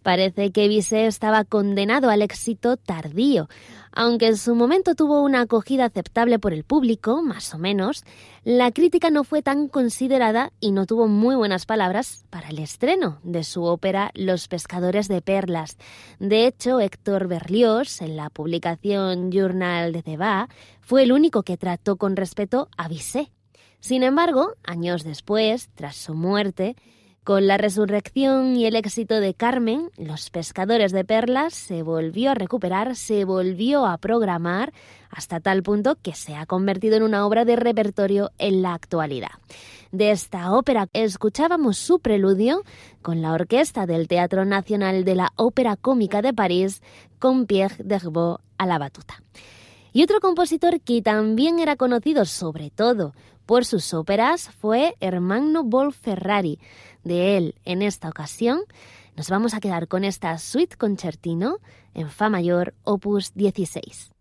Parece que Bizet estaba condenado al éxito tardío. Aunque en su momento tuvo una acogida aceptable por el público, más o menos, la crítica no fue tan considerada y no tuvo muy buenas palabras para el estreno de su ópera Los pescadores de perlas. De hecho, Héctor Berlioz, en la publicación Journal de Débat, fue el único que trató con respeto a Bizet. Sin embargo, años después, tras su muerte, con la resurrección y el éxito de Carmen, Los pescadores de perlas se volvió a recuperar, se volvió a programar, hasta tal punto que se ha convertido en una obra de repertorio en la actualidad. De esta ópera escuchábamos su preludio con la orquesta del Teatro Nacional de la Ópera Cómica de París, con Pierre Gerbeau a la batuta. Y otro compositor que también era conocido sobre todo por sus óperas fue Ermanno Bonferrari. De él, en esta ocasión, nos vamos a quedar con esta suite concertino en fa mayor, opus 16.